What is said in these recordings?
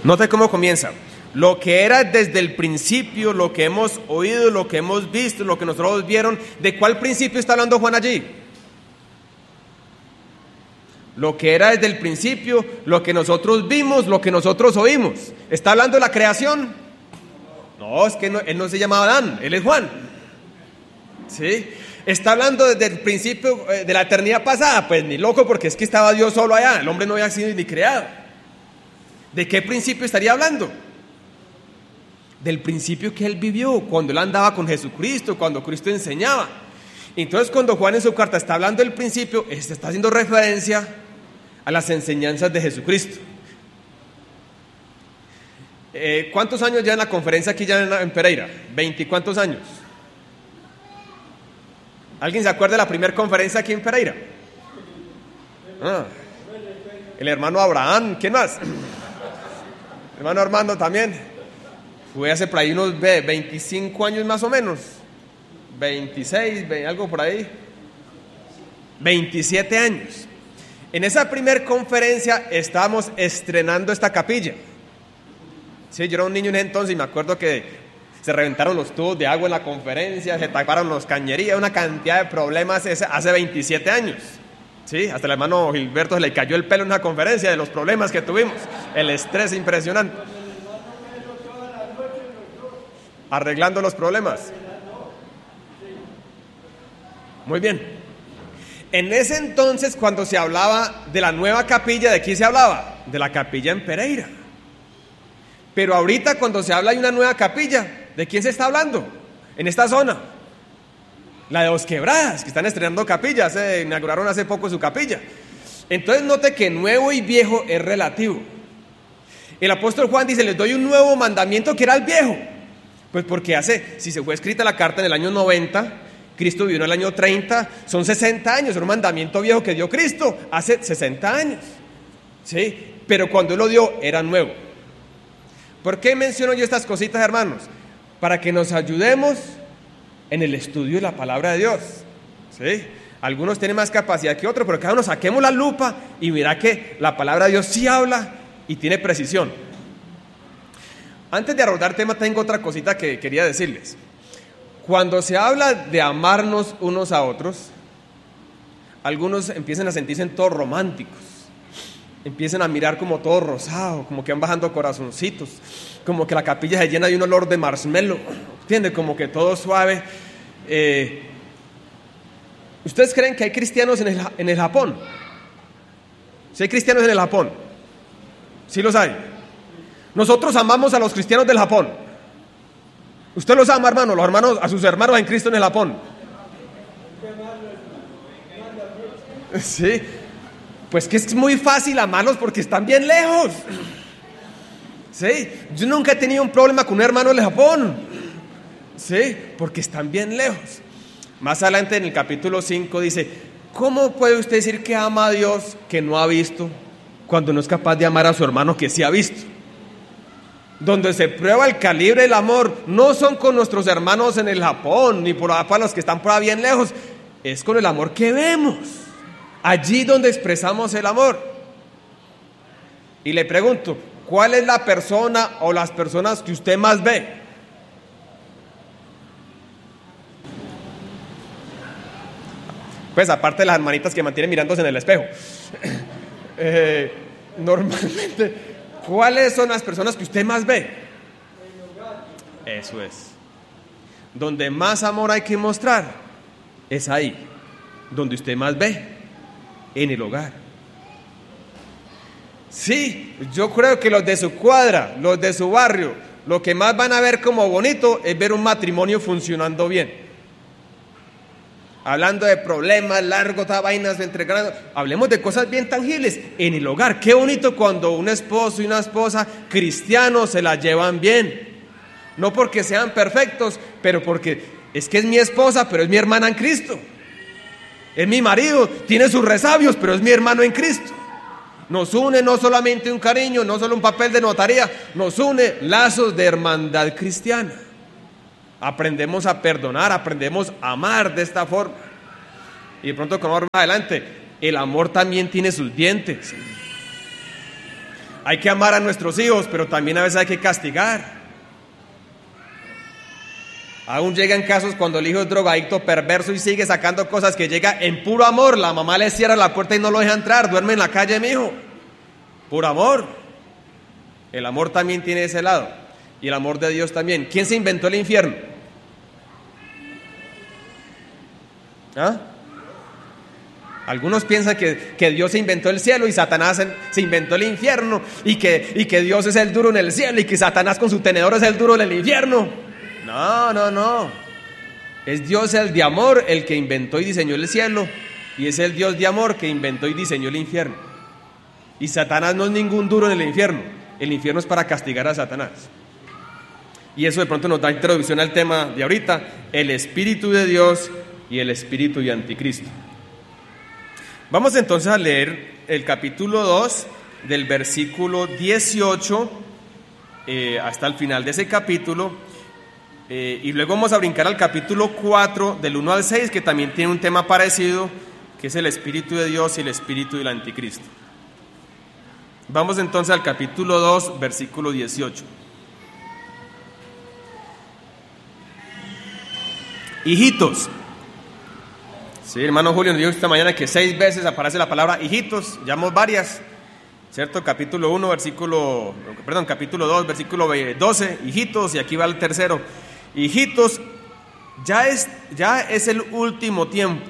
Note cómo comienza. Lo que era desde el principio, lo que hemos oído, lo que hemos visto, lo que nosotros vieron. ¿De cuál principio está hablando Juan allí? Lo que era desde el principio, lo que nosotros vimos, lo que nosotros oímos. ¿Está hablando de la creación? No, es que él no se llamaba Adán, él es Juan. ¿Sí? ¿Está hablando desde el principio de la eternidad pasada? Pues ni loco, porque es que estaba Dios solo allá, el hombre no había sido ni creado. ¿De qué principio estaría hablando? Del principio que él vivió, cuando él andaba con Jesucristo, cuando Cristo enseñaba. Entonces, cuando Juan en su carta está hablando del principio, está haciendo referencia a las enseñanzas de Jesucristo. ¿Cuántos años ya en la conferencia aquí ya en Pereira? ¿20 y cuántos años? ¿Alguien se acuerda de la primera conferencia aquí en Pereira? El hermano Abraham, ¿quién más? El hermano Armando también. Fue hace por ahí unos 25 años más o menos. 26, algo por ahí. 27 años. En esa primera conferencia estábamos estrenando esta capilla. Sí, yo era un niño en ese entonces y me acuerdo que se reventaron los tubos de agua en la conferencia, se taparon los cañerías, una cantidad de problemas hace 27 años. Sí, hasta el hermano Gilberto se le cayó el pelo en una conferencia de los problemas que tuvimos. El estrés impresionante. Arreglando los problemas. Muy bien. En ese entonces, cuando se hablaba de la nueva capilla, ¿de quién se hablaba? De la capilla en Pereira. Pero ahorita, cuando se habla de una nueva capilla, ¿de quién se está hablando? En esta zona. La de Dos Quebradas, que están estrenando capillas, inauguraron hace poco su capilla. Entonces, note que nuevo y viejo es relativo. El apóstol Juan dice: les doy un nuevo mandamiento que era el viejo. Pues porque si se fue escrita la carta en el año 90, Cristo vivió en el año 30, son 60 años, era un mandamiento viejo que dio Cristo hace 60 años. ¿Sí? Pero cuando Él lo dio, era nuevo. ¿Por qué menciono yo estas cositas, hermanos? Para que nos ayudemos en el estudio de la palabra de Dios. ¿Sí? Algunos tienen más capacidad que otros, pero cada uno saquemos la lupa y verá que la palabra de Dios sí habla y tiene precisión. Antes de abordar tema, tengo otra cosita que quería decirles. Cuando se habla de amarnos unos a otros, algunos empiezan a sentirse todos románticos, empiezan a mirar como todo rosado, como que van bajando corazoncitos, como que la capilla se llena de un olor de marshmallow, ¿entiende? Como que todo suave. ¿Ustedes creen que hay cristianos en el Japón? ¿Sí hay cristianos en el Japón? ¿Sí los hay? Nosotros amamos a los cristianos del Japón. ¿Usted los ama, hermano? Los hermanos, a sus hermanos en Cristo en el Japón. Sí. Pues que es muy fácil amarlos porque están bien lejos. Sí. Yo nunca he tenido un problema con un hermano del Japón. Sí. Porque están bien lejos. Más adelante en el capítulo 5 dice: ¿cómo puede usted decir que ama a Dios que no ha visto, cuando no es capaz de amar a su hermano que sí ha visto? Donde se prueba el calibre del amor no son con nuestros hermanos en el Japón, ni por para los que están por ahí bien lejos, es con el amor que vemos, allí donde expresamos el amor. Y le pregunto, ¿cuál es la persona o las personas que usted más ve? Pues aparte de las hermanitas que mantienen mirándose en el espejo. Normalmente, ¿cuáles son las personas que usted más ve? Eso es. Donde más amor hay que mostrar es ahí, donde usted más ve, en el hogar. Sí, yo creo que los de su cuadra, los de su barrio, lo que más van a ver como bonito es ver un matrimonio funcionando bien. Hablando de problemas largos, todas vainas entregando, hablemos de cosas bien tangibles en el hogar. Qué bonito cuando un esposo y una esposa cristianos se la llevan bien. No porque sean perfectos, pero porque es que es mi esposa, pero es mi hermana en Cristo. Es mi marido, tiene sus resabios, pero es mi hermano en Cristo. Nos une no solamente un cariño, no solo un papel de notaría, nos une lazos de hermandad cristiana. Aprendemos a perdonar, aprendemos a amar de esta forma. Y de pronto, como más adelante, el amor también tiene sus dientes. Hay que amar a nuestros hijos, pero también a veces hay que castigar. Aún llegan casos cuando el hijo es drogadicto, perverso y sigue sacando cosas, que llega en puro amor. La mamá le cierra la puerta y no lo deja entrar. Duerme en la calle, mi hijo. Puro amor. El amor también tiene ese lado. Y el amor de Dios también. ¿Quién se inventó el infierno? ¿Ah? Algunos piensan que Dios se inventó el cielo y Satanás se inventó el infierno, y que Dios es el duro en el cielo y que Satanás con su tenedor es el duro en el infierno. No. Es Dios el de amor el que inventó y diseñó el cielo, y es el Dios de amor que inventó y diseñó el infierno. Y Satanás no es ningún duro en el infierno. El infierno es para castigar a Satanás. Y eso de pronto nos da introducción al tema de ahorita: el Espíritu de Dios y el Espíritu de Anticristo. Vamos entonces a leer el capítulo 2 del versículo 18 hasta el final de ese capítulo, y luego vamos a brincar al capítulo 4 del 1 al 6, que también tiene un tema parecido, que es el Espíritu de Dios y el Espíritu del Anticristo. Vamos entonces al capítulo 2, versículo 18. Hijitos. Sí, hermano Julio nos dijo esta mañana que 6 veces aparece la palabra hijitos, llamamos varias, ¿cierto? Capítulo 2, versículo 12, hijitos, y aquí va el tercero. Hijitos, ya es el último tiempo.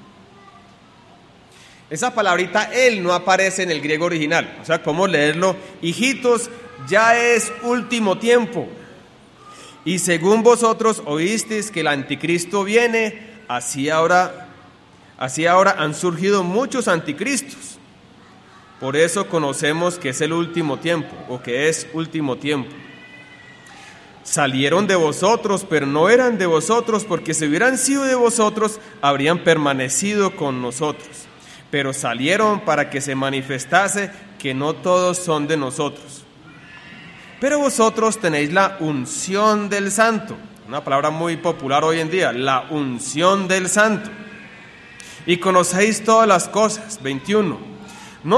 Esa palabrita él no aparece en el griego original, o sea, ¿cómo leerlo? Hijitos, ya es último tiempo. Y según vosotros oísteis que el anticristo viene, así ahora han surgido muchos anticristos. Por eso conocemos que es el último tiempo, o que es último tiempo. Salieron de vosotros, pero no eran de vosotros, porque si hubieran sido de vosotros, habrían permanecido con nosotros. Pero salieron para que se manifestase que no todos son de nosotros. Pero vosotros tenéis la unción del Santo, una palabra muy popular hoy en día, la unción del Santo. Y conocéis todas las cosas. 21. No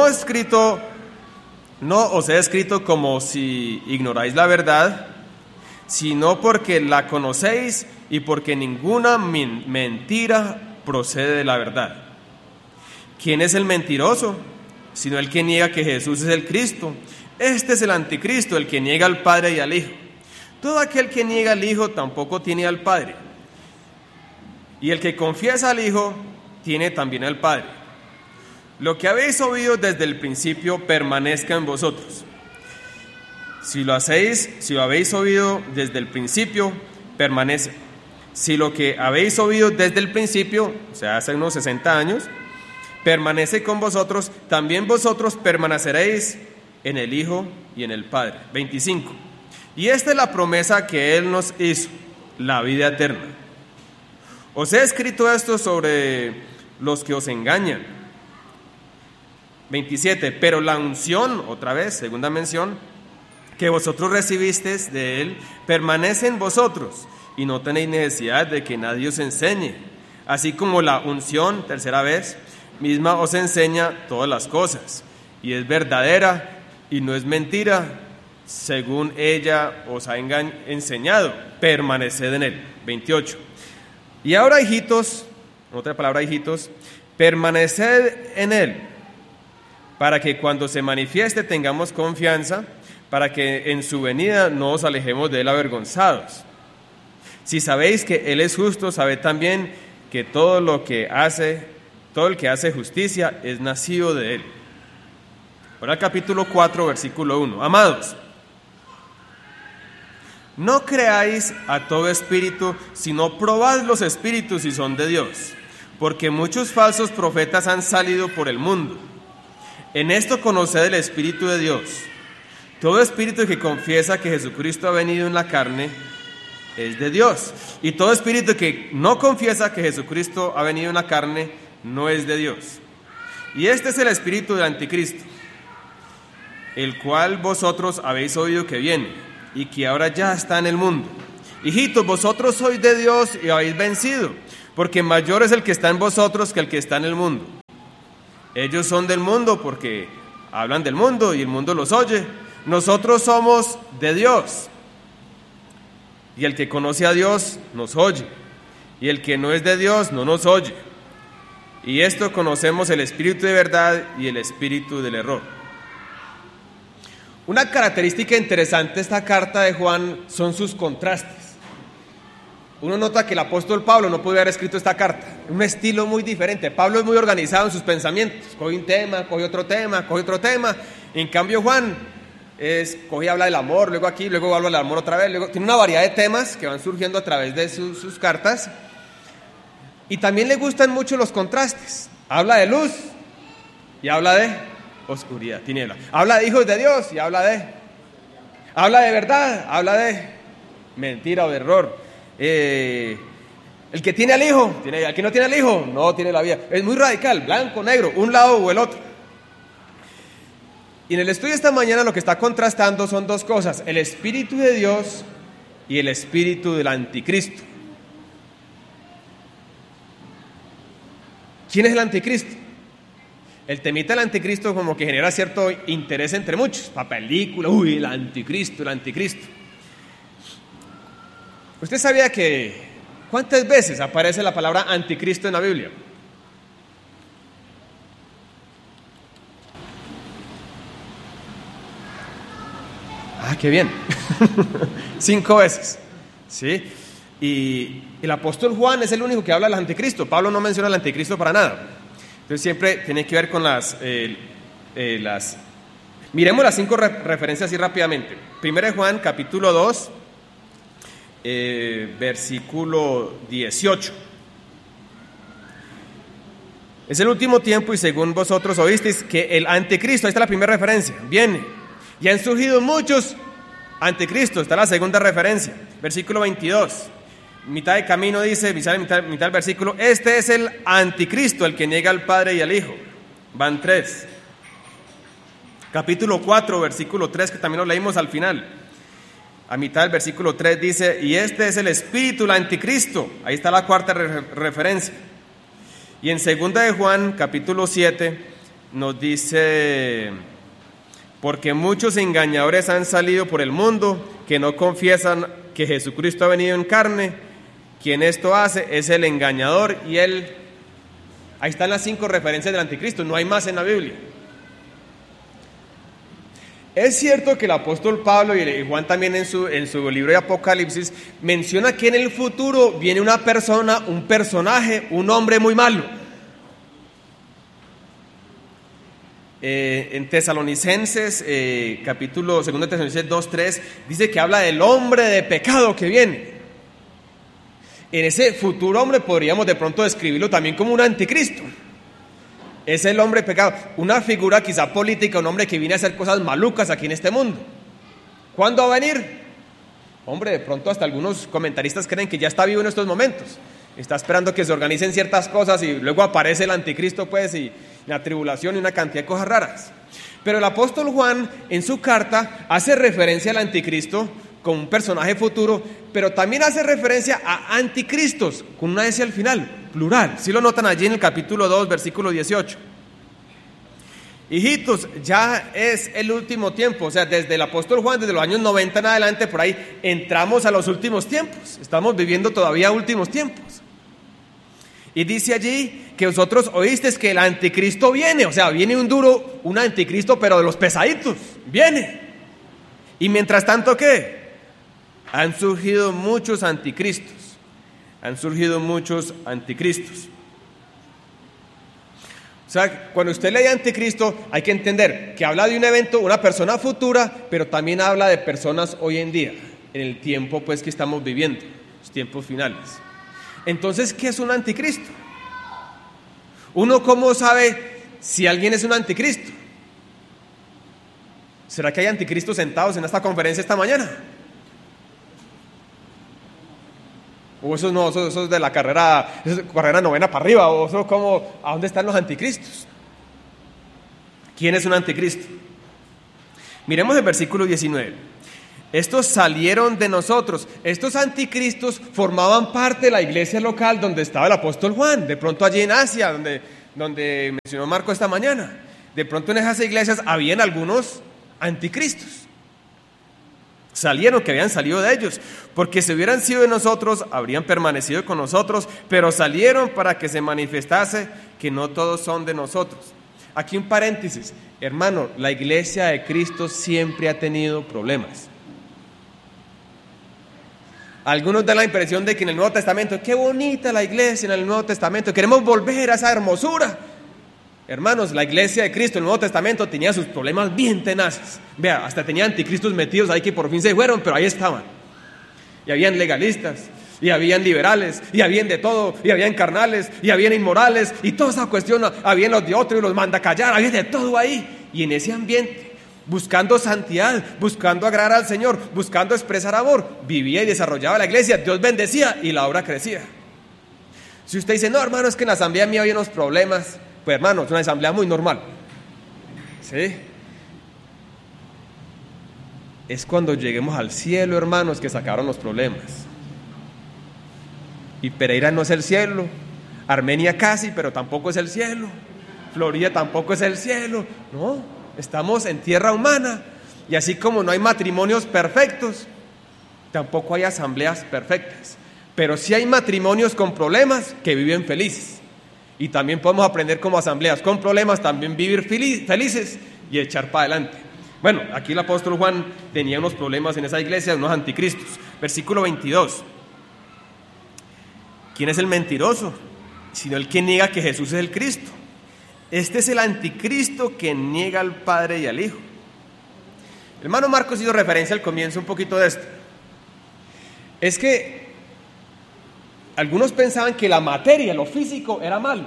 os he escrito como si ignoráis la verdad, sino porque la conocéis y porque ninguna mentira procede de la verdad. ¿Quién es el mentiroso? Sino el que niega que Jesús es el Cristo. Este es el anticristo, el que niega al Padre y al Hijo. Todo aquel que niega al Hijo tampoco tiene al Padre. Y el que confiesa al Hijo tiene también al Padre. Lo que habéis oído desde el principio permanezca en vosotros. Si lo habéis oído desde el principio, permanece. Si lo que habéis oído desde el principio, o sea, hace unos 60 años, permanece con vosotros, también vosotros permaneceréis en el Hijo y en el Padre. 25. Y esta es la promesa que Él nos hizo, la vida eterna. Os he escrito esto sobre los que os engañan. 27. Pero la unción, otra vez, segunda mención, que vosotros recibisteis de Él, permanece en vosotros, y no tenéis necesidad de que nadie os enseñe. Así como la unción, tercera vez, misma os enseña todas las cosas, y es verdadera y no es mentira, según ella os ha enseñado. Permaneced en Él. 28. Y ahora, hijitos, otra palabra, hijitos, permaneced en Él, para que cuando se manifieste tengamos confianza, para que en su venida no os alejemos de Él avergonzados. Si sabéis que Él es justo, sabed también que todo el que hace justicia es nacido de Él. Ahora capítulo 4, versículo 1. Amados, no creáis a todo espíritu, sino probad los espíritus si son de Dios, porque muchos falsos profetas han salido por el mundo. En esto conoced el Espíritu de Dios. Todo espíritu que confiesa que Jesucristo ha venido en la carne es de Dios, y todo espíritu que no confiesa que Jesucristo ha venido en la carne no es de Dios. Y este es el espíritu del anticristo, el cual vosotros habéis oído que viene, y que ahora ya está en el mundo. Hijitos, vosotros sois de Dios y habéis vencido, porque mayor es el que está en vosotros que el que está en el mundo. Ellos son del mundo porque hablan del mundo y el mundo los oye. Nosotros somos de Dios. Y el que conoce a Dios nos oye. Y el que no es de Dios no nos oye. Y esto conocemos el espíritu de verdad y el espíritu del error. Una característica interesante de esta carta de Juan son sus contrastes. Uno nota que el apóstol Pablo no pudo haber escrito esta carta. Un estilo muy diferente. Pablo es muy organizado en sus pensamientos. Coge un tema, coge otro tema, coge otro tema. En cambio Juan coge y habla del amor, luego aquí, luego habla del amor otra vez. Luego tiene una variedad de temas que van surgiendo a través de sus cartas. Y también le gustan mucho los contrastes. Habla de luz y habla de oscuridad, tiniebla. Habla de hijos de Dios y habla de verdad, habla de mentira o de error. El que tiene al hijo, el que no tiene al hijo, no tiene la vida. Es muy radical, blanco, negro, un lado o el otro. Y en el estudio de esta mañana lo que está contrastando son dos cosas: el espíritu de Dios y el espíritu del anticristo. ¿Quién es el anticristo? El temita del anticristo como que genera cierto interés entre muchos. La película, el anticristo, el anticristo. ¿Usted sabía que cuántas veces aparece la palabra anticristo en la Biblia? Ah, qué bien. 5 veces. ¿Sí? Y el apóstol Juan es el único que habla del anticristo. Pablo no menciona al anticristo para nada. Entonces siempre tiene que ver con las... Miremos las 5 referencias así rápidamente. Primero de Juan, capítulo 2, versículo 18. Es el último tiempo y según vosotros oísteis que el anticristo, ahí está la primera referencia, viene. Y han surgido muchos anticristos, está la segunda referencia, versículo 22. Mitad de camino dice, mitad del versículo, este es el anticristo, el que niega al Padre y al Hijo. Van 3. Capítulo 4, versículo 3, que también lo leímos al final. A mitad del versículo 3 dice, y este es el espíritu, el anticristo. Ahí está la cuarta referencia. Y en segunda de Juan, capítulo 7, nos dice, porque muchos engañadores han salido por el mundo, que no confiesan que Jesucristo ha venido en carne. Quien esto hace es el engañador y él... Ahí están las 5 referencias del anticristo, no hay más en la Biblia. Es cierto que el apóstol Pablo y Juan también en su libro de Apocalipsis menciona que en el futuro viene una persona, un personaje, un hombre muy malo. En Tesalonicenses, capítulo 2 Tesalonicenses 2:3, dice que habla del hombre de pecado que viene. En ese futuro hombre podríamos de pronto describirlo también como un anticristo. Es el hombre de pecado, una figura quizá política, un hombre que viene a hacer cosas malucas aquí en este mundo. ¿Cuándo va a venir? Hombre, de pronto hasta algunos comentaristas creen que ya está vivo en estos momentos. Está esperando que se organicen ciertas cosas y luego aparece el anticristo, pues, y la tribulación y una cantidad de cosas raras. Pero el apóstol Juan en su carta hace referencia al anticristo como un personaje futuro, pero también hace referencia a anticristos con una S al final, plural. Si lo notan allí en el capítulo 2, versículo 18. Hijitos, ya es el último tiempo, o sea, desde el apóstol Juan, desde los años 90 en adelante, por ahí, entramos a los últimos tiempos. Estamos viviendo todavía últimos tiempos. Y dice allí que vosotros oísteis que el anticristo viene, o sea, viene un anticristo, pero de los pesaditos, viene. Y mientras tanto, ¿qué? Han surgido muchos anticristos. Han surgido muchos anticristos. O sea, cuando usted lee anticristo, hay que entender que habla de un evento, una persona futura, pero también habla de personas hoy en día, en el tiempo pues que estamos viviendo, los tiempos finales. Entonces, ¿qué es un anticristo? ¿Uno cómo sabe si alguien es un anticristo? ¿Será que hay anticristos sentados en esta conferencia esta mañana? O esos no, esos de la carrera novena para arriba, o eso como, ¿a dónde están los anticristos? ¿Quién es un anticristo? Miremos el versículo 19. Estos salieron de nosotros. Estos anticristos formaban parte de la iglesia local donde estaba el apóstol Juan, de pronto allí en Asia, donde mencionó Marco esta mañana. de pronto en esas iglesias habían algunos anticristos. Salieron, que habían salido de ellos, porque si hubieran sido de nosotros, habrían permanecido con nosotros, pero salieron para que se manifestase que no todos son de nosotros. Aquí un paréntesis, hermano, la iglesia de Cristo siempre ha tenido problemas. Algunos dan la impresión de que en el Nuevo Testamento, qué bonita la iglesia en el Nuevo Testamento, queremos volver a esa hermosura. Hermanos, la iglesia de Cristo en el Nuevo Testamento tenía sus problemas bien tenaces. Vea, hasta tenía anticristos metidos ahí que por fin se fueron, pero ahí estaban. Y habían legalistas, y habían liberales, y habían de todo, y habían carnales, y habían inmorales, y toda esa cuestión, habían los de otro y los manda callar, había de todo ahí. Y en ese ambiente, buscando santidad, buscando agradar al Señor, buscando expresar amor, vivía y desarrollaba la iglesia. Dios bendecía y la obra crecía. Si usted dice, no hermano, es que en la asamblea mía había unos problemas, pues hermano, es una asamblea muy normal. ¿Sí? Es cuando lleguemos al cielo, hermanos, que sacaron los problemas. Y Pereira no es el cielo, Armenia casi, pero tampoco es el cielo, Florida tampoco es el cielo. No, estamos en tierra humana. Y así como no hay matrimonios perfectos, tampoco hay asambleas perfectas. Pero sí hay matrimonios con problemas que viven felices. Y también podemos aprender como asambleas con problemas, también vivir felices y echar para adelante. Bueno, aquí el apóstol Juan tenía unos problemas en esa iglesia, unos anticristos. Versículo 22. ¿Quién es el mentiroso? Sino el que niega que Jesús es el Cristo. Este es el anticristo que niega al Padre y al Hijo. El hermano Marcos hizo referencia al comienzo un poquito de esto. Es que algunos pensaban que la materia, lo físico, era malo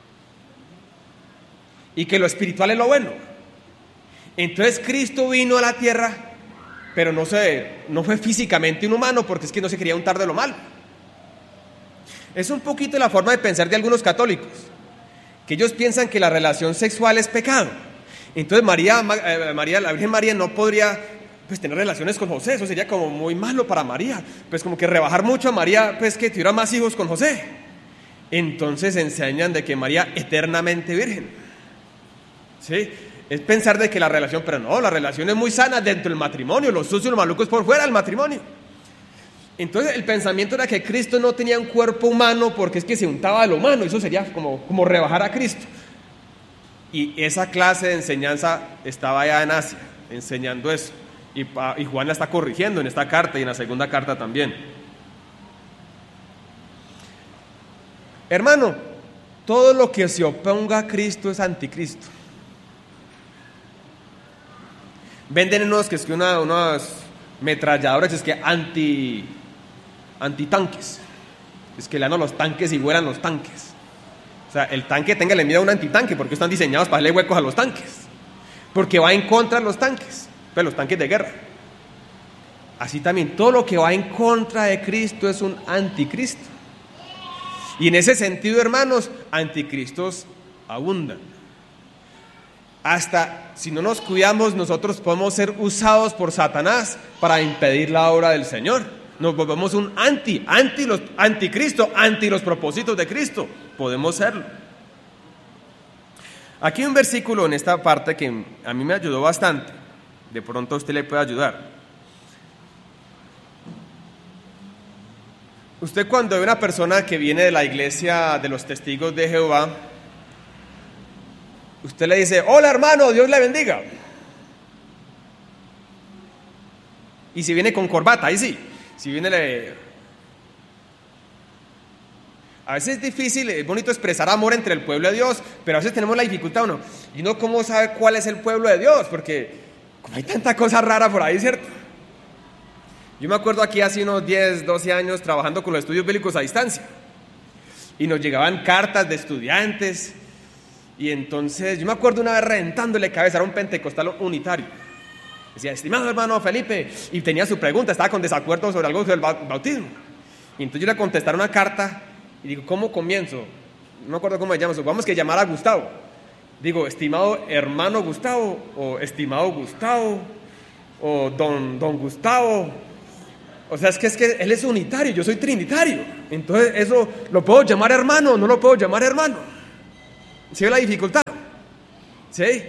y que lo espiritual es lo bueno. Entonces Cristo vino a la tierra, pero no fue físicamente un humano, porque es que no se quería untar de lo malo. Es un poquito la forma de pensar de algunos católicos, que ellos piensan que la relación sexual es pecado. Entonces la Virgen María no podría pues tener relaciones con José, eso sería como muy malo para María, pues como que rebajar mucho a María, pues que tuviera más hijos con José. Entonces enseñan de que María eternamente virgen, ¿sí? Es pensar de que la relación, pero no, la relación es muy sana dentro del matrimonio, los sucios y los malucos por fuera del matrimonio. Entonces el pensamiento era que Cristo no tenía un cuerpo humano porque es que se untaba de lo humano, eso sería como rebajar a Cristo. Y esa clase de enseñanza estaba allá en Asia, enseñando eso. Y Juan la está corrigiendo en esta carta y en la segunda carta también. Hermano, todo lo que se oponga a Cristo es anticristo. Venden unos que es que unos metralladores, es que antitanques. Es que le dan a los tanques y vuelan los tanques. O sea, el tanque téngale miedo a un antitanque, porque están diseñados para darle huecos a los tanques. Porque va en contra de los tanques. Pues los tanques de guerra. Así también, todo lo que va en contra de Cristo es un anticristo. Y en ese sentido, hermanos, anticristos abundan. Hasta si no nos cuidamos, nosotros podemos ser usados por Satanás para impedir la obra del Señor. Nos volvemos un anticristo, anti los propósitos de Cristo. Podemos serlo. Aquí hay un versículo en esta parte que a mí me ayudó bastante. De pronto a usted le puede ayudar. Usted cuando ve una persona que viene de la iglesia de los testigos de Jehová, usted le dice, hola hermano, Dios le bendiga. Y si viene con corbata, ahí sí. Si viene A veces es difícil, es bonito expresar amor entre el pueblo de Dios, pero a veces tenemos la dificultad, y uno cómo sabe cuál es el pueblo de Dios, porque como hay tanta cosa rara por ahí, ¿cierto? Yo me acuerdo aquí hace unos 10, 12 años trabajando con los estudios bíblicos a distancia, y nos llegaban cartas de estudiantes, y entonces yo me acuerdo una vez reventándole cabeza a un pentecostal unitario. Decía, estimado hermano Felipe, y tenía su pregunta, estaba con desacuerdo sobre algo del bautismo, y entonces yo le contesté una carta, y digo, ¿cómo comienzo? No me acuerdo cómo me llamo, supongamos que llamara a Gustavo. Digo, estimado hermano Gustavo, o estimado Gustavo, o don Gustavo. O sea, es que él es unitario, yo soy trinitario. Entonces, eso lo puedo llamar hermano, no lo puedo llamar hermano. ¿Sí ve la dificultad? ¿Sí?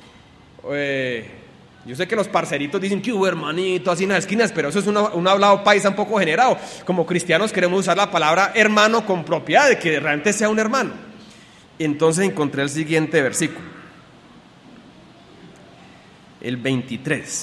Yo sé que los parceritos dicen que hermanito, así en las esquinas, pero eso es un hablado paisa un poco generado. Como cristianos queremos usar la palabra hermano con propiedad, de que realmente sea un hermano. Entonces encontré el siguiente versículo, el 23.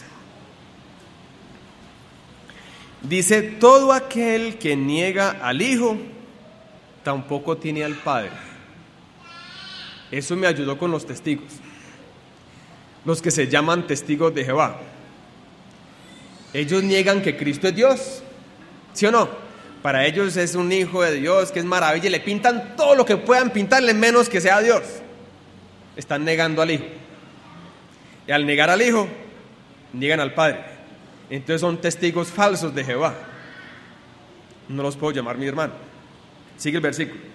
Dice: todo aquel que niega al Hijo, tampoco tiene al Padre. Eso me ayudó con los testigos, los que se llaman testigos de Jehová. Ellos niegan que Cristo es Dios, ¿sí o no? Para ellos es un hijo de Dios, que es maravilla, y le pintan todo lo que puedan pintarle, menos que sea Dios. Están negando al Hijo. Y al negar al Hijo, niegan al Padre. Entonces son testigos falsos de Jehová. No los puedo llamar mi hermano. Sigue el versículo.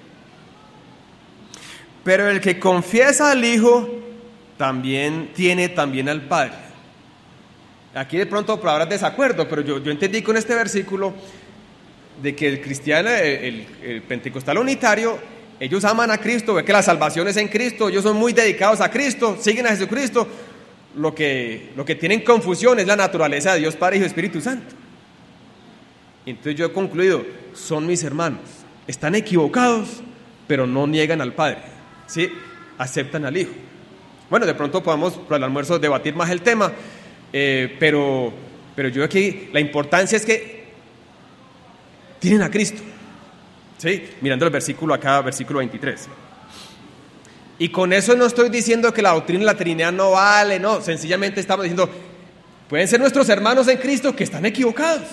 Pero el que confiesa al Hijo tiene también al Padre. Aquí de pronto palabras de desacuerdo, pero yo entendí con este versículo de que el cristiano, el pentecostal unitario, ellos aman a Cristo, ve que la salvación es en Cristo, ellos son muy dedicados a Cristo, siguen a Jesucristo. Lo que tienen confusión es la naturaleza de Dios Padre, Hijo y Espíritu Santo. Entonces yo he concluido, son mis hermanos, están equivocados, pero no niegan al Padre, ¿sí? Aceptan al Hijo. Bueno, de pronto podamos por el almuerzo debatir más el tema, pero yo aquí la importancia es que tienen a Cristo, ¿sí? Mirando el versículo acá, versículo 23. Y con eso no estoy diciendo que la doctrina de la Trinidad no vale, no, sencillamente estamos diciendo, pueden ser nuestros hermanos en Cristo que están equivocados,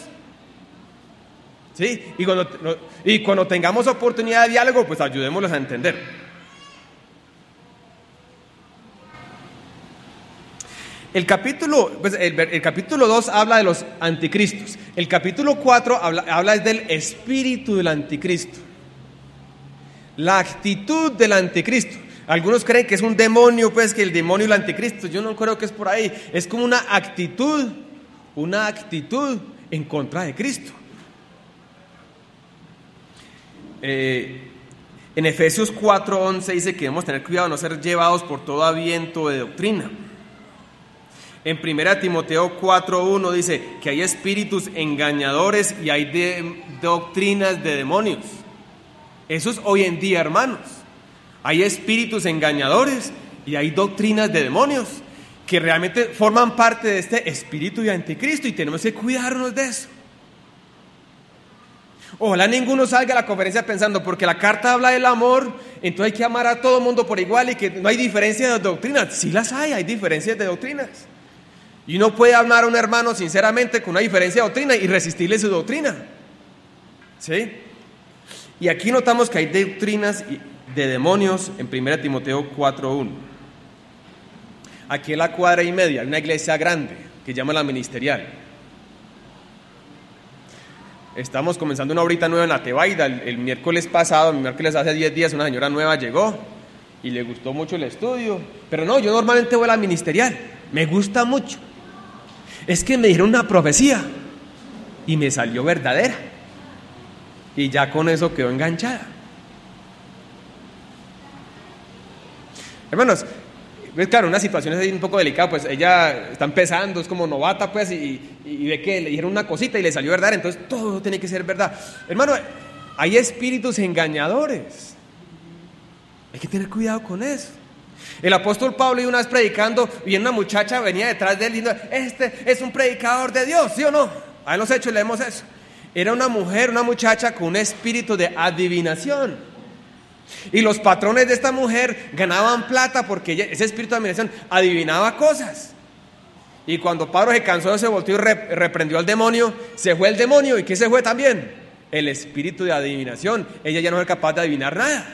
¿sí? Y cuando tengamos oportunidad de diálogo, pues ayudémoslos a entender. El capítulo 2 habla de los anticristos. El capítulo 4 habla del espíritu del anticristo, la actitud del anticristo. Algunos creen que es un demonio, pues que el demonio y el anticristo. Yo no creo que es por ahí. Es como una actitud en contra de Cristo. En Efesios 4:11 dice que debemos tener cuidado de no ser llevados por todo viento de doctrina. En 1 Timoteo 4:1 dice que hay espíritus engañadores y hay doctrinas de demonios. Eso es hoy en día, hermanos. Hay espíritus engañadores y hay doctrinas de demonios que realmente forman parte de este espíritu de anticristo, y tenemos que cuidarnos de eso. Ojalá ninguno salga a la conferencia pensando, porque la carta habla del amor, entonces hay que amar a todo mundo por igual y que no hay diferencias de doctrinas. Sí las hay diferencias de doctrinas. Y uno puede amar a un hermano sinceramente con una diferencia de doctrina y resistirle su doctrina, ¿sí? Y aquí notamos que hay doctrinas de demonios en 1 Timoteo 4:1. Aquí en la cuadra y media hay una iglesia grande que llama la Ministerial. Estamos comenzando una horita nueva en la Tebaida. El miércoles hace 10 días, una señora nueva llegó y le gustó mucho el estudio. Pero no, yo normalmente voy a la Ministerial, me gusta mucho. Es que me dijeron una profecía y me salió verdadera, y ya con eso quedó enganchada. Hermanos, pues claro, una situación es un poco delicada, pues ella está empezando, es como novata, pues, y ve que le dijeron una cosita y le salió verdad, entonces todo tiene que ser verdad. Hermano, hay espíritus engañadores, hay que tener cuidado con eso. El apóstol Pablo iba una vez predicando y una muchacha venía detrás de él diciendo, este es un predicador de Dios, ¿sí o no? Ahí en los hechos leemos eso. Era una muchacha con un espíritu de adivinación. Y los patrones de esta mujer ganaban plata porque ese espíritu de adivinación adivinaba cosas. Y cuando Pablo se cansó, se volteó y reprendió al demonio. Se fue el demonio. ¿Y qué se fue también? El espíritu de adivinación. Ella ya no era capaz de adivinar nada.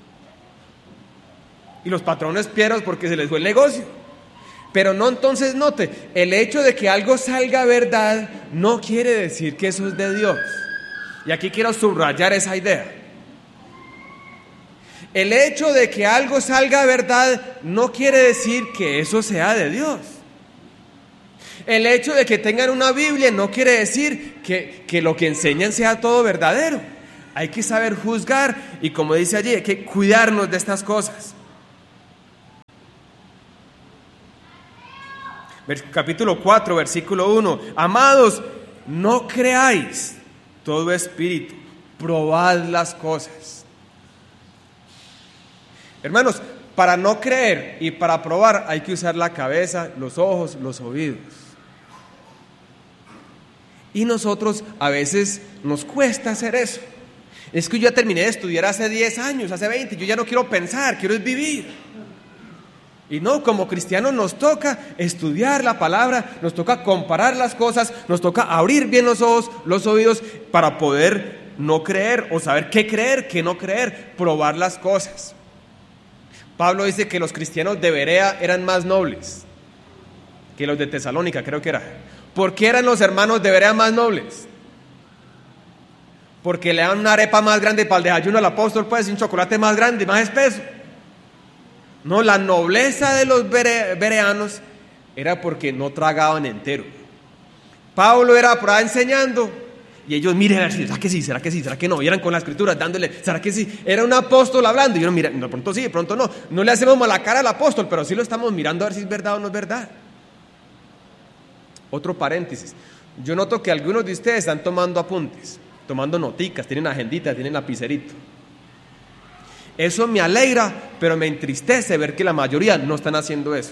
Y los patrones pierden porque se les fue el negocio. Pero no, entonces note, el hecho de que algo salga verdad no quiere decir que eso es de Dios. Y aquí quiero subrayar esa idea. El hecho de que algo salga verdad no quiere decir que eso sea de Dios. El hecho de que tengan una Biblia no quiere decir que lo que enseñan sea todo verdadero. Hay que saber juzgar y, como dice allí, hay que cuidarnos de estas cosas. Capítulo 4, versículo 1. Amados, no creáis todo espíritu, probad las cosas. Hermanos, para no creer y para probar hay que usar la cabeza, los ojos, los oídos. Y nosotros a veces nos cuesta hacer eso. Es que yo ya terminé de estudiar hace 10 años, hace 20, yo ya no quiero pensar, quiero es vivir. Y no, como cristianos nos toca estudiar la palabra, nos toca comparar las cosas, nos toca abrir bien los ojos, los oídos, para poder no creer o saber qué creer, qué no creer, probar las cosas. Pablo dice que los cristianos de Berea eran más nobles que los de Tesalónica, creo que era. ¿Por qué eran los hermanos de Berea más nobles? Porque le dan una arepa más grande para el desayuno al apóstol, pues, un chocolate más grande, más espeso. No, la nobleza de los bereanos era porque no tragaban entero. Pablo era por ahí enseñando y ellos, miren, ¿será que sí? ¿Será que sí? ¿Será que no? Y eran con las escrituras dándole, ¿será que sí? Era un apóstol hablando y yo, mira, de pronto sí, de pronto no. No le hacemos mala cara al apóstol, pero sí lo estamos mirando a ver si es verdad o no es verdad. Otro paréntesis. Yo noto que algunos de ustedes están tomando apuntes, tomando noticas, tienen agenditas, tienen lapicerito. Eso me alegra, pero me entristece ver que la mayoría no están haciendo eso.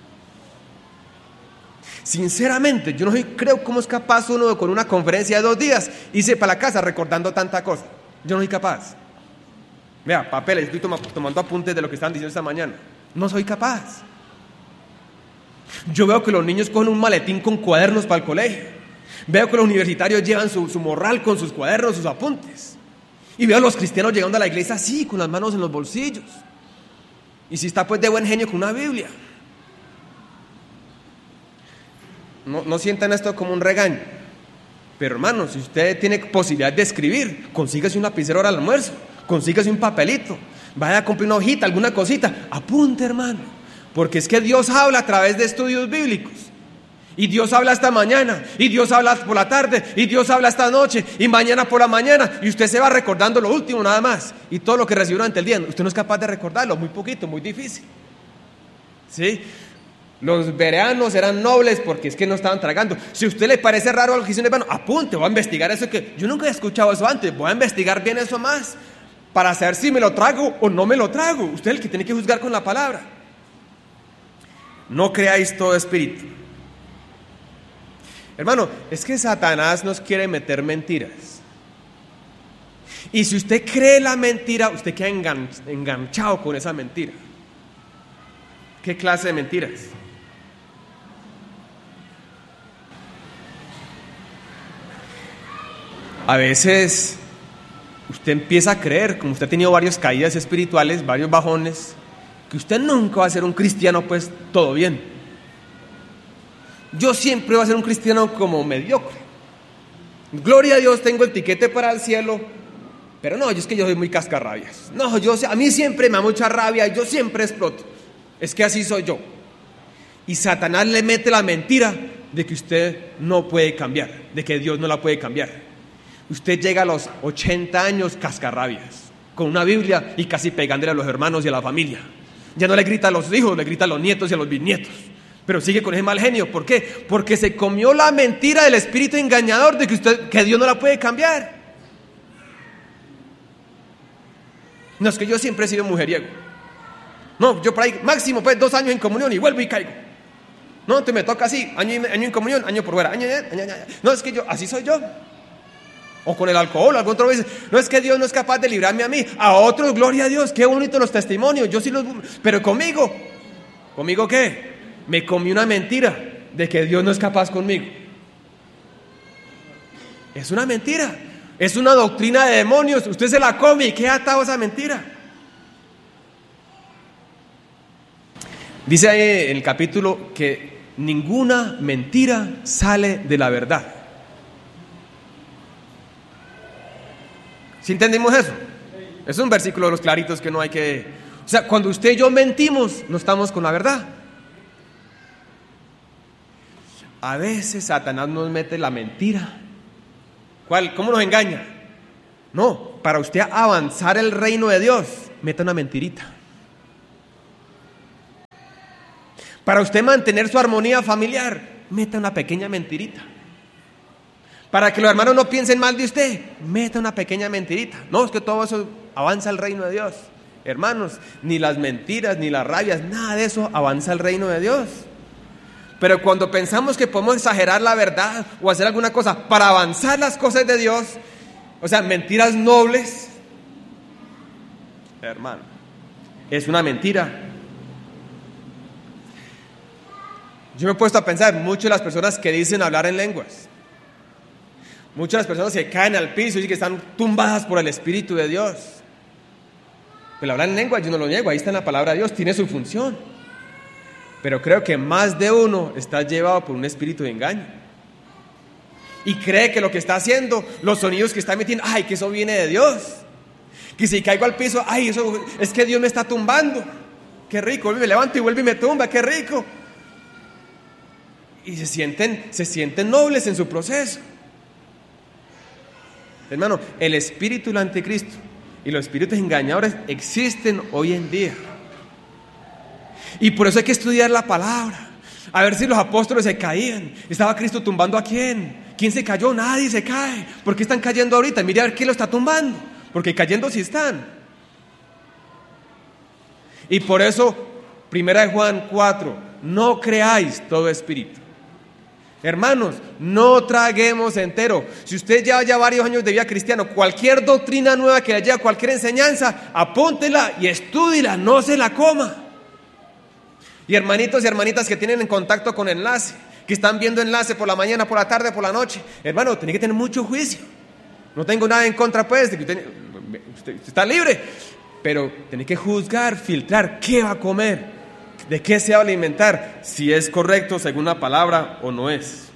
Sinceramente, yo no creo cómo es capaz uno con una conferencia de 2 días irse para la casa recordando tanta cosa. Yo no soy capaz. Vea, papeles, estoy tomando apuntes de lo que están diciendo esta mañana. No soy capaz. Yo veo que los niños cogen un maletín con cuadernos para el colegio. Veo que los universitarios llevan su morral con sus cuadernos, sus apuntes. Y veo a los cristianos llegando a la iglesia así, con las manos en los bolsillos. Y si está pues de buen genio con una Biblia. No sientan esto como un regaño. Pero hermano, si usted tiene posibilidad de escribir, consígase un lapicero al almuerzo, consígase un papelito, vaya a comprar una hojita, alguna cosita, apunte, hermano. Porque es que Dios habla a través de estudios bíblicos. Y Dios habla esta mañana, y Dios habla por la tarde, y Dios habla esta noche, y mañana por la mañana, y usted se va recordando lo último nada más, y todo lo que recibió durante el día, usted no es capaz de recordarlo, muy poquito, muy difícil. ¿Sí? Los bereanos eran nobles porque es que no estaban tragando. Si a usted le parece raro lo que dicen, hermano, apunte, voy a investigar eso que yo nunca he escuchado eso antes, voy a investigar bien eso más, para saber si me lo trago o no me lo trago. Usted es el que tiene que juzgar con la palabra. No creáis todo espíritu. Hermano, es que Satanás nos quiere meter mentiras. Y si usted cree la mentira, usted queda enganchado con esa mentira. ¿Qué clase de mentiras? A veces usted empieza a creer, como usted ha tenido varias caídas espirituales, varios bajones, que usted nunca va a ser un cristiano pues todo bien. Yo siempre voy a ser un cristiano como mediocre. Gloria a Dios, tengo el tiquete para el cielo, pero no, es que yo soy muy cascarrabias. No, a mí siempre me da mucha rabia y yo siempre exploto. Es que así soy yo. Y Satanás le mete la mentira de que usted no puede cambiar, de que Dios no la puede cambiar. Usted llega a los 80 años cascarrabias, con una Biblia y casi pegándole a los hermanos y a la familia. Ya no le grita a los hijos, le grita a los nietos y a los bisnietos. Pero sigue con ese mal genio. ¿Por qué? Porque se comió la mentira del espíritu engañador de que Dios no la puede cambiar. No, es que yo siempre he sido mujeriego. No, yo por ahí máximo pues 2 años en comunión y vuelvo y caigo. No, entonces me toca así, año en comunión, año por fuera, año. No, es que yo, así soy yo. O con el alcohol, algún otro dice, no, es que Dios no es capaz de librarme a mí. A otros, gloria a Dios, qué bonito los testimonios. Yo sí los, pero ¿conmigo qué? Me comí una mentira de que Dios no es capaz conmigo. Es una mentira, es una doctrina de demonios. Usted se la come y queda atado a esa mentira. Dice ahí en el capítulo que ninguna mentira sale de la verdad. ¿Sí entendimos eso? Es un versículo de los claritos que no hay que... O sea, cuando usted y yo mentimos, no estamos con la verdad. A veces Satanás nos mete la mentira. ¿Cuál? ¿Cómo nos engaña? No, para usted avanzar el reino de Dios, meta una mentirita. Para usted mantener su armonía familiar, meta una pequeña mentirita. Para que los hermanos no piensen mal de usted, meta una pequeña mentirita. No, es que todo eso avanza el reino de Dios. Hermanos, ni las mentiras, ni las rabias, nada de eso avanza el reino de Dios. Pero cuando pensamos que podemos exagerar la verdad o hacer alguna cosa para avanzar las cosas de Dios, o sea, mentiras nobles, hermano, es una mentira. Yo me he puesto a pensar, muchas de las personas que dicen hablar en lenguas, muchas de las personas que caen al piso y que están tumbadas por el Espíritu de Dios. El hablar en lenguas, yo no lo niego, ahí está en la palabra de Dios, tiene su función. Pero creo que más de uno está llevado por un espíritu de engaño. Y cree que lo que está haciendo, los sonidos que está emitiendo, ay, que eso viene de Dios. Que si caigo al piso, ay, eso es que Dios me está tumbando. Qué rico, me levanto y vuelve y me tumba, qué rico. Y se sienten nobles en su proceso. Hermano, el espíritu del anticristo y los espíritus engañadores existen hoy en día. Y por eso hay que estudiar la palabra. A ver si los apóstoles se caían. ¿Estaba Cristo tumbando a quién? ¿Quién se cayó? Nadie se cae. ¿Por qué están cayendo ahorita? Mire a ver quién lo está tumbando. Porque cayendo sí están. Y por eso, 1 Juan 4, no creáis todo espíritu. Hermanos, no traguemos entero. Si usted lleva ya varios años de vida cristiano, cualquier doctrina nueva que le lleve, cualquier enseñanza, apúntela y estúdiela, no se la coma. Y hermanitos y hermanitas que tienen en contacto con enlace, que están viendo enlace por la mañana, por la tarde, por la noche, hermano, tiene que tener mucho juicio. No tengo nada en contra, pues, de que usted está libre, pero tiene que juzgar, filtrar qué va a comer, de qué se va a alimentar, si es correcto según la palabra o no es.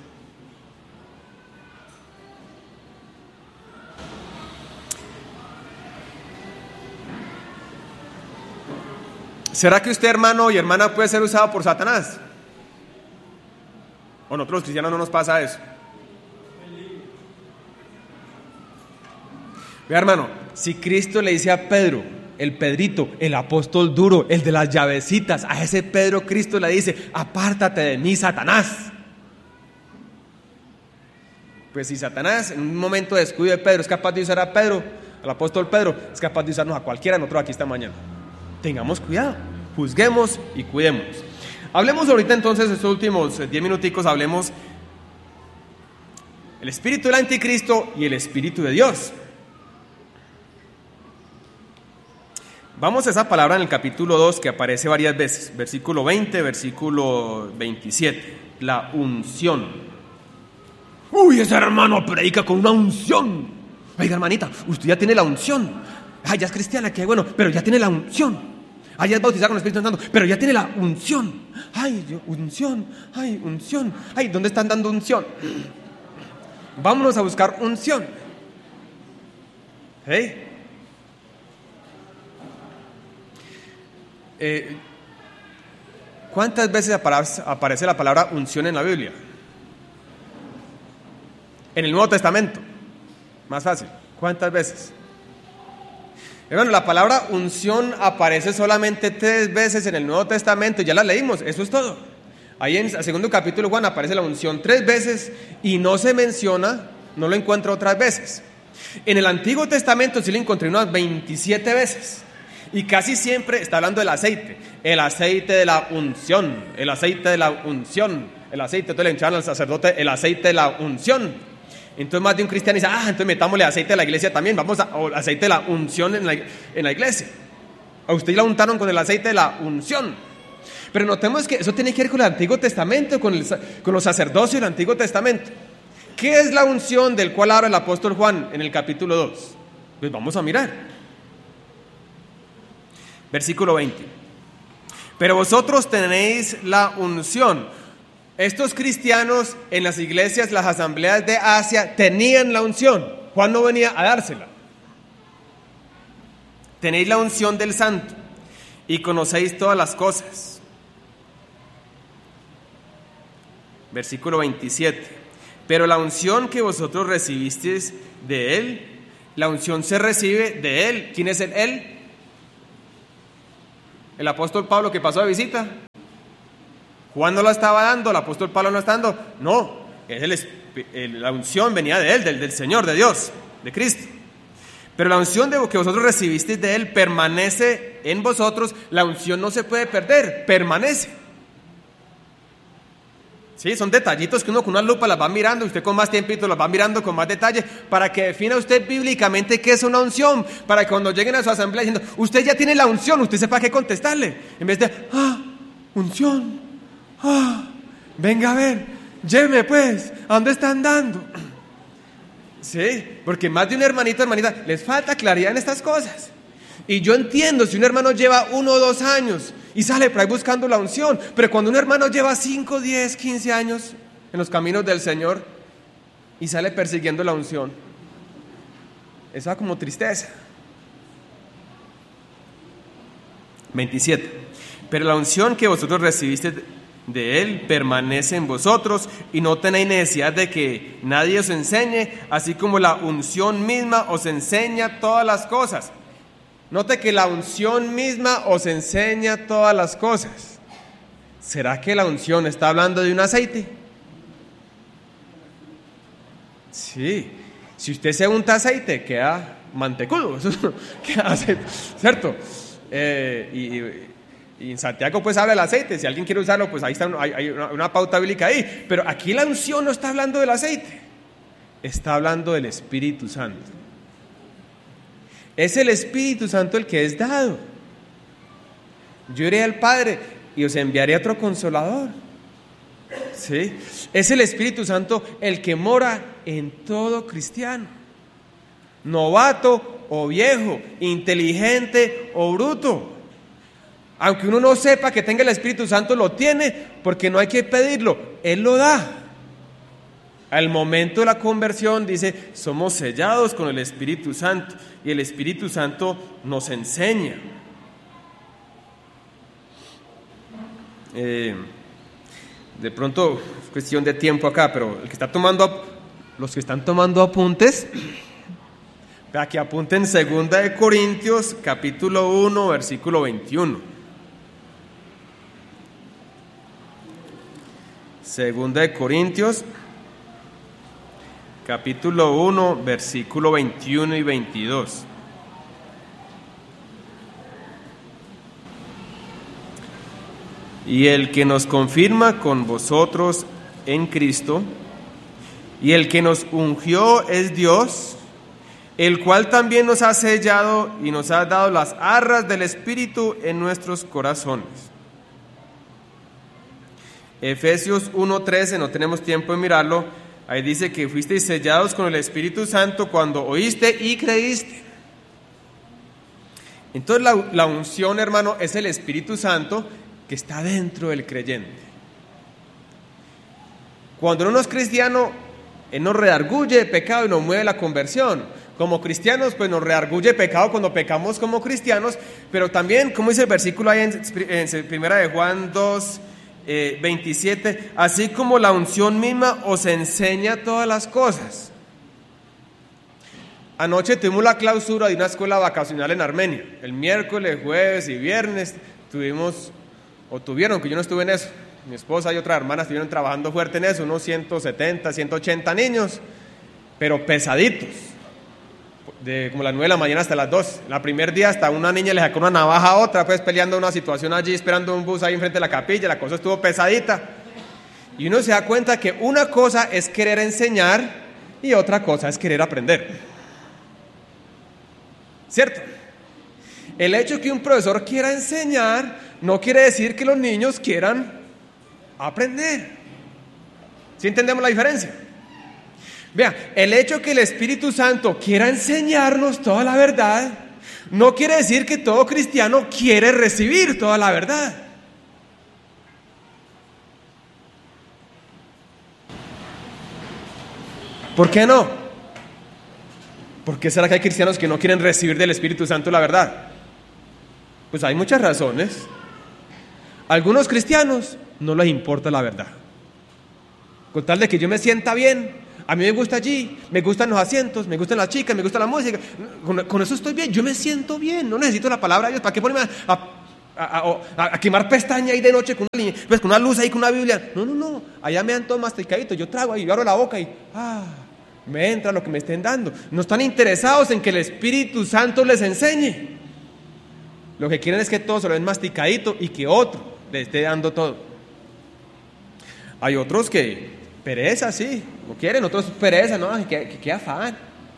¿Será que usted, hermano y hermana, puede ser usado por Satanás? ¿O nosotros los cristianos no nos pasa eso? Vea, hermano, si Cristo le dice a Pedro, el Pedrito, el apóstol duro, el de las llavecitas, a ese Pedro Cristo le dice, apártate de mí, Satanás. Pues si Satanás en un momento de descuido de Pedro es capaz de usar a Pedro, al apóstol Pedro, es capaz de usarnos a cualquiera de nosotros aquí esta mañana. Tengamos cuidado, juzguemos y cuidemos. Hablemos ahorita entonces, estos últimos 10 minuticos, hablemos el espíritu del anticristo y el espíritu de Dios. Vamos a esa palabra en el capítulo 2 que aparece varias veces, versículo 20, versículo 27, la unción. Uy, ese hermano predica con una unción. Oiga, hermanita, usted ya tiene la unción. Ay, ya es cristiana, qué bueno, pero ya tiene la unción. Ay, ya es bautizada con el Espíritu Santo, pero ya tiene la unción. Ay, unción, ay, unción. Ay, ¿dónde están dando unción? Vámonos a buscar unción. ¿Hey? ¿Cuántas veces aparece la palabra unción en la Biblia? En el Nuevo Testamento. Más fácil. ¿Cuántas veces? Hermano, la palabra unción aparece solamente 3 veces en el Nuevo Testamento. Ya la leímos, eso es todo. Ahí en el segundo capítulo Juan aparece la unción 3 veces y no se menciona, no lo encuentro otras veces. En el Antiguo Testamento sí lo encontré unas 27 veces. Y casi siempre está hablando del aceite. El aceite de la unción. El aceite de la unción. El aceite, entonces le echaban al sacerdote el aceite de la unción. Entonces más de un cristiano dice, entonces metámosle aceite de la iglesia también. Vamos a aceite de la unción en la iglesia. A usted la untaron con el aceite de la unción. Pero notemos que eso tiene que ver con el Antiguo Testamento, con los sacerdocios del Antiguo Testamento. ¿Qué es la unción del cual habla el apóstol Juan en el capítulo 2? Pues vamos a mirar. Versículo 20. Pero vosotros tenéis la unción. Estos cristianos en las iglesias, las asambleas de Asia, tenían la unción. Juan no venía a dársela. Tenéis la unción del Santo y conocéis todas las cosas. Versículo 27. Pero la unción que vosotros recibisteis de Él, la unción se recibe de Él. ¿Quién es Él? El apóstol Pablo que pasó de visita. Juan no la estaba dando, el apóstol Pablo no la está dando. No, la unción venía de él, del Señor, de Dios, de Cristo. Pero la unción que vosotros recibisteis de él permanece en vosotros. La unción no se puede perder, permanece. Sí, son detallitos que uno con una lupa las va mirando, usted con más tiempito las va mirando con más detalle, para que defina usted bíblicamente qué es una unción, para que cuando lleguen a su asamblea diciendo, usted ya tiene la unción, usted sepa qué contestarle, en vez de, unción, venga a ver, lléveme pues, ¿a dónde están dando? Sí, porque más de un hermanito, hermanita, les falta claridad en estas cosas. Y yo entiendo si un hermano lleva 1 o 2 años y sale por ahí buscando la unción, pero cuando un hermano lleva 5, 10, 15 años en los caminos del Señor y sale persiguiendo la unción, eso da como tristeza. 27. Pero la unción que vosotros recibiste de él permanece en vosotros y no tenéis necesidad de que nadie os enseñe, así como la unción misma os enseña todas las cosas. Note que la unción misma os enseña todas las cosas. ¿Será que la unción está hablando de un aceite? Sí. Si usted se unta aceite, queda mantecudo. Queda aceite, ¿cierto? Y en Santiago pues habla del aceite. Si alguien quiere usarlo, pues ahí está hay una pauta bíblica ahí. Pero aquí la unción no está hablando del aceite. Está hablando del Espíritu Santo. Es el Espíritu Santo el que es dado. Yo iré al Padre y os enviaré otro consolador. ¿Sí? Es el Espíritu Santo el que mora en todo cristiano. Novato o viejo, inteligente o bruto. Aunque uno no sepa que tenga el Espíritu Santo, lo tiene, porque no hay que pedirlo, Él lo da. Al momento de la conversión dice, somos sellados con el Espíritu Santo y el Espíritu Santo nos enseña. De pronto es cuestión de tiempo acá, pero los que están tomando apuntes, para que apunten 2 de Corintios capítulo 1 versículo 21. 2 de Corintios capítulo 1, versículo 21 y 22. Y el que nos confirma con vosotros en Cristo, y el que nos ungió es Dios, el cual también nos ha sellado y nos ha dado las arras del Espíritu en nuestros corazones. Efesios 1:13, no tenemos tiempo de mirarlo. Ahí dice que fuisteis sellados con el Espíritu Santo cuando oíste y creíste. Entonces la unción, hermano, es el Espíritu Santo que está dentro del creyente. Cuando uno es cristiano, Él nos redarguye de pecado y nos mueve la conversión. Como cristianos, pues nos redarguye de pecado cuando pecamos como cristianos, pero también, como dice el versículo ahí en Primera de Juan 2, 27, así como la unción misma os enseña todas las cosas. Anoche tuvimos la clausura de una escuela vacacional en Armenia. El miércoles, jueves y viernes tuvieron, que yo no estuve en eso. Mi esposa y otras hermanas estuvieron trabajando fuerte en eso, unos 170, 180 niños, pero pesaditos. De como las 9 de la mañana hasta las 2. El primer día hasta una niña le sacó una navaja a otra, pues peleando una situación allí, esperando un bus ahí enfrente de la capilla. La cosa estuvo pesadita. Y uno se da cuenta que una cosa es querer enseñar y otra cosa es querer aprender. ¿Cierto? El hecho que un profesor quiera enseñar no quiere decir que los niños quieran aprender. ¿Sí entendemos la diferencia? Vea, el hecho que el Espíritu Santo quiera enseñarnos toda la verdad no quiere decir que todo cristiano quiere recibir toda la verdad. ¿Por qué no? ¿Por qué será que hay cristianos que no quieren recibir del Espíritu Santo la verdad? Pues hay muchas razones. A algunos cristianos no les importa la verdad. Con tal de que yo me sienta bien, a mí me gusta allí, me gustan los asientos, me gustan las chicas, me gusta la música, con eso estoy bien, yo me siento bien, no necesito la palabra de Dios. ¿Para qué ponerme a quemar pestaña ahí de noche con una luz ahí con una Biblia. No, allá me dan todo masticadito, yo trago ahí, yo abro la boca y me entra lo que me estén dando. No están interesados en que el Espíritu Santo les enseñe. Lo que quieren es que todo se lo den masticadito y que otro le esté dando todo. Hay otros que pereza, sí, no quieren, otros pereza, no, que afán.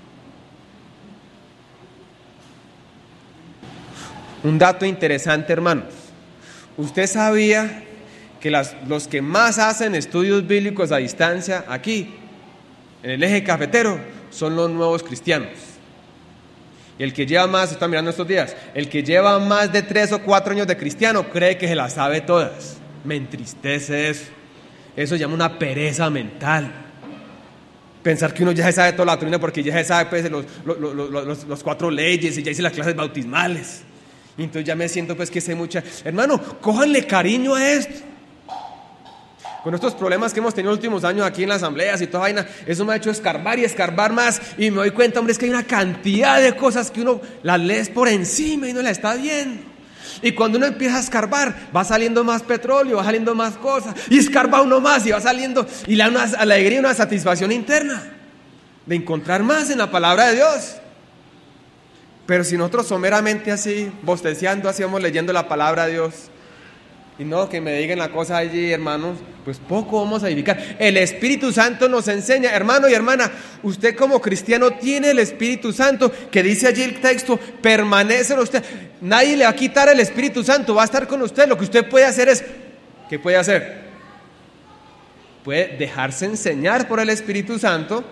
Un dato interesante, hermanos. ¿Usted sabía que los que más hacen estudios bíblicos a distancia aquí, en el eje cafetero, son los nuevos cristianos? Y el que lleva más, está mirando estos días, el que lleva más de 3 o 4 años de cristiano cree que se las sabe todas. Me entristece eso. Eso se llama una pereza mental. Pensar que uno ya se sabe toda la doctrina porque ya se sabe pues, los 4 leyes y ya hice las clases bautismales. Y entonces ya me siento pues que sé mucha. Hermano, cójanle cariño a esto. Con estos problemas que hemos tenido los últimos años aquí en las asambleas y toda vaina, eso me ha hecho escarbar y escarbar más. Y me doy cuenta, hombre, es que hay una cantidad de cosas que uno las lee por encima y no la está viendo. Y cuando uno empieza a escarbar, va saliendo más petróleo, va saliendo más cosas. Y escarba uno más y va saliendo. Y le da una alegría, una satisfacción interna de encontrar más en la palabra de Dios. Pero si nosotros someramente así, bosteciando, así vamos leyendo la palabra de Dios, y no que me digan la cosa allí, hermanos, pues poco vamos a edificar. El Espíritu Santo nos enseña, hermano y hermana, usted como cristiano tiene el Espíritu Santo, que dice allí el texto, permanece en usted. Nadie le va a quitar el Espíritu Santo, va a estar con usted. Lo que usted puede hacer es, ¿qué puede hacer? Puede dejarse enseñar por el Espíritu Santo,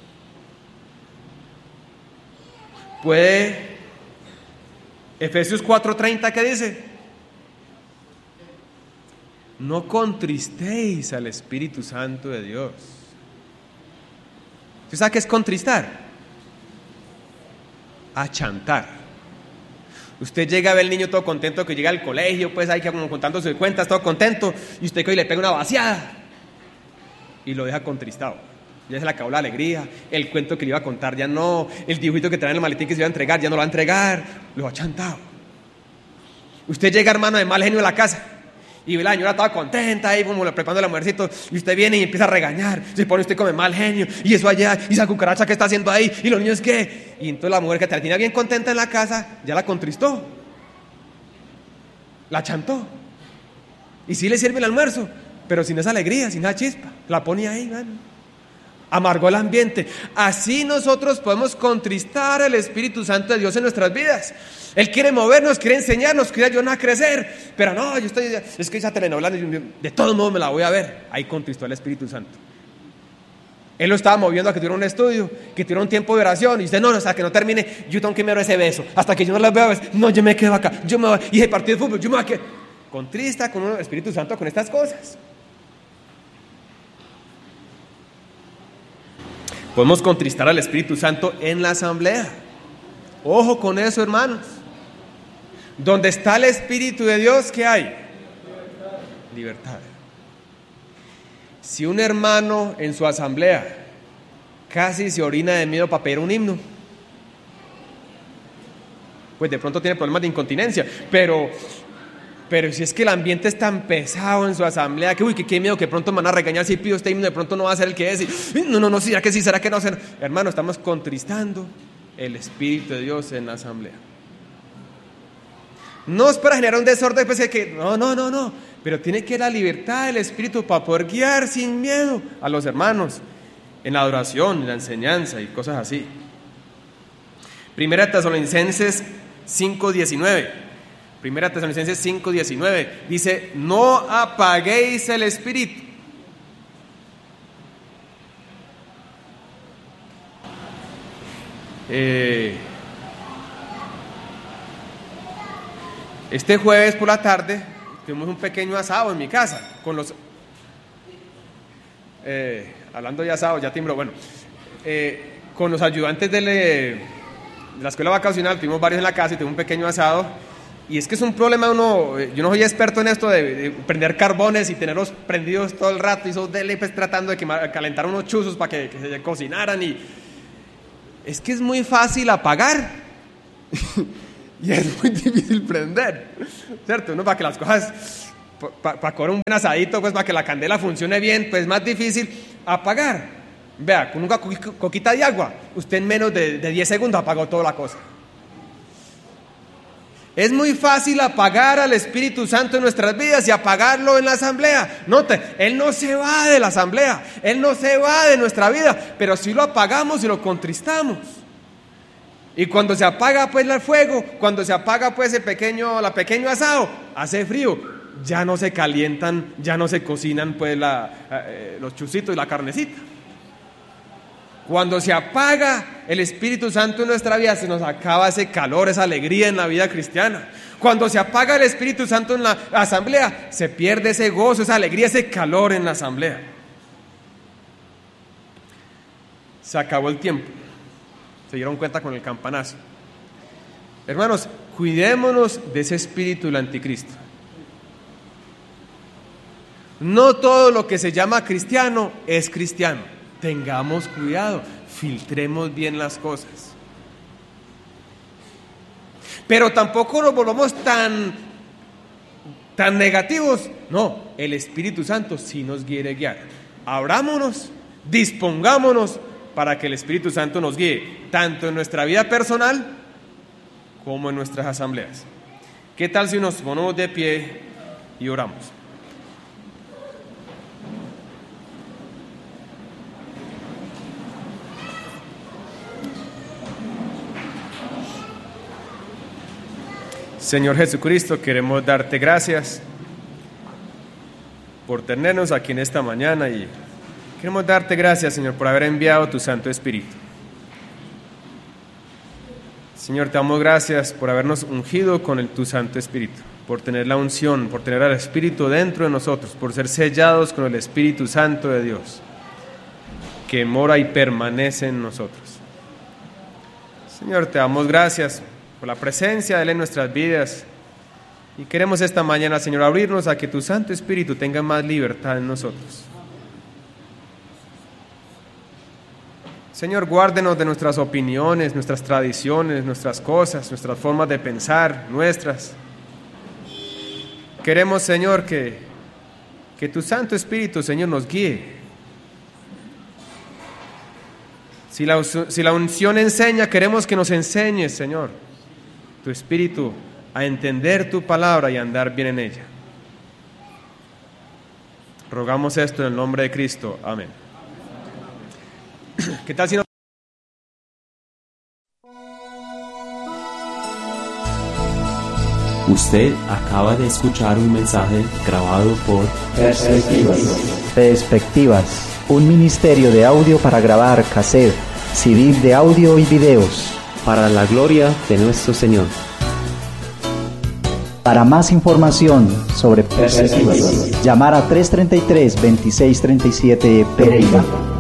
puede... Efesios 4:30, ¿qué dice? No contristéis al Espíritu Santo de Dios. ¿Usted sabe qué es contristar? Achantar. Usted llega a ver al niño todo contento que llega al colegio, pues ahí que como contando sus cuentas, todo contento, y usted coge y le pega una vaciada y lo deja contristado. Ya se le acabó la alegría, el cuento que le iba a contar ya no, el dibujito que trae en el maletín que se iba a entregar ya no lo va a entregar, lo ha chantado. Usted llega, hermano, de mal genio a la casa y ve la señora toda contenta ahí como le preparando el almuercito, y usted viene y empieza a regañar, se pone usted como de mal genio, y eso allá, y esa cucaracha que está haciendo ahí, y los niños qué, y entonces la mujer que te la tenía bien contenta en la casa ya la contristó, la chantó, y sí le sirve el almuerzo, pero sin esa alegría, sin esa chispa, la pone ahí, man. Amargó el ambiente. Así nosotros podemos contristar al Espíritu Santo de Dios en nuestras vidas. Él quiere movernos, quiere enseñarnos, quiere ayudarnos a crecer, pero no, es que esa telenovela de todos modos me la voy a ver. Ahí contristó al Espíritu Santo. Él lo estaba moviendo a que tuviera un estudio, que tuviera un tiempo de oración, y usted no, hasta que no termine, yo tengo que mirar ese beso, hasta que yo no las vea, no, yo me quedo acá, yo me voy, y el partido de fútbol, yo me voy a quedar. Contrista con el Espíritu Santo con estas cosas. Podemos contristar al Espíritu Santo en la asamblea. Ojo con eso, hermanos. Donde está el Espíritu de Dios, ¿qué hay? Libertad. Si un hermano en su asamblea casi se orina de miedo para pedir un himno, pues de pronto tiene problemas de incontinencia, pero si es que el ambiente es tan pesado en su asamblea, que uy, que qué miedo, que pronto me van a regañar si pido este himno, de pronto no va a ser el que es, y no, ¿será que sí, será que no? Hermano, estamos contristando el Espíritu de Dios en la asamblea. No es para generar un desorden, pues que no, pero tiene que la libertad del Espíritu para poder guiar sin miedo a los hermanos en la adoración, en la enseñanza y cosas así. Primera Tesalonicenses 5:19. Primera Tesalonicenses 5:19 dice, no apaguéis el espíritu. Este jueves por la tarde tuvimos un pequeño asado en mi casa con los hablando de asado, ya timbró, bueno, con los ayudantes de la escuela vacacional, tuvimos varios en la casa y tuvimos un pequeño asado. Y es que es un problema yo no soy experto en esto de prender carbones y tenerlos prendidos todo el rato y esos pues tratando de calentar unos chuzos para que se cocinaran, y es que es muy fácil apagar. y es muy difícil prender, ¿cierto? Uno para que las cosas, para comer un buen asadito, pues para que la candela funcione bien, pues es más difícil apagar. Vea, con una coquita de agua, usted en menos de 10 segundos apagó toda la cosa. Es muy fácil apagar al Espíritu Santo en nuestras vidas y apagarlo en la asamblea. Note, Él no se va de la asamblea, Él no se va de nuestra vida, pero sí lo apagamos y lo contristamos. Y cuando se apaga pues el fuego, cuando se apaga pues el pequeño asado, hace frío, ya no se calientan, ya no se cocinan pues los chusitos y la carnecita. Cuando se apaga el Espíritu Santo en nuestra vida, se nos acaba ese calor, esa alegría en la vida cristiana. Cuando se apaga el Espíritu Santo en la asamblea, se pierde ese gozo, esa alegría, ese calor en la asamblea. Se acabó el tiempo. Se dieron cuenta con el campanazo. Hermanos, cuidémonos de ese espíritu del anticristo. No todo lo que se llama cristiano es cristiano. Tengamos cuidado, filtremos bien las cosas. Pero tampoco nos volvamos tan negativos. No, el Espíritu Santo sí nos quiere guiar. Abrámonos, dispongámonos para que el Espíritu Santo nos guíe, tanto en nuestra vida personal como en nuestras asambleas. ¿Qué tal si nos ponemos de pie y oramos? Señor Jesucristo, queremos darte gracias por tenernos aquí en esta mañana y queremos darte gracias, Señor, por haber enviado tu Santo Espíritu. Señor, te damos gracias por habernos ungido con tu Santo Espíritu, por tener la unción, por tener al Espíritu dentro de nosotros, por ser sellados con el Espíritu Santo de Dios, que mora y permanece en nosotros. Señor, te damos gracias por la presencia de Él en nuestras vidas y queremos esta mañana, Señor, abrirnos a que tu Santo Espíritu tenga más libertad en nosotros. Señor, guárdenos de nuestras opiniones, nuestras tradiciones, nuestras cosas, nuestras formas de pensar, nuestras. Queremos, Señor, que tu Santo Espíritu, Señor, nos guíe. Si la unción enseña, queremos que nos enseñes, Señor, tu Espíritu, a entender tu palabra y a andar bien en ella. Rogamos esto en el nombre de Cristo. Amén. ¿Qué tal si no? Usted acaba de escuchar un mensaje grabado por Perspectivas, un ministerio de audio para grabar cassette, CD de audio y videos. para la gloria de nuestro Señor. Para más información sobre Perspectivas, llamar a 333-2637 Pereira.